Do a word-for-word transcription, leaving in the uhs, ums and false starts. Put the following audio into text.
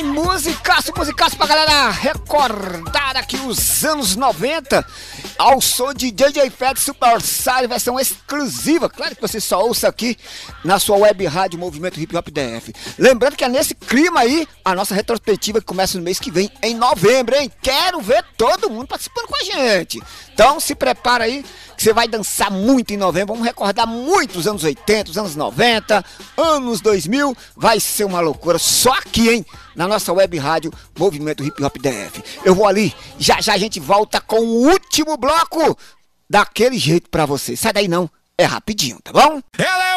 musicaço, musicaço pra galera recordar aqui os anos noventa ao som de D J Fat Super Side, versão exclusiva. Claro que você só ouça aqui na sua web rádio Movimento Hip Hop D F. Lembrando que é nesse clima aí a nossa retrospectiva que começa no mês que vem, em novembro, hein? Quero ver todo mundo participando com a gente. Então se prepara aí que você vai dançar muito em novembro. Vamos recordar muito os anos oitenta, os anos noventa, anos dois mil. Vai ser uma loucura só aqui, hein? Na nossa web rádio Movimento Hip Hop D F. Eu vou ali, já já a gente volta com o último bloco daquele jeito pra você. Sai daí não, é rapidinho, tá bom? Ela é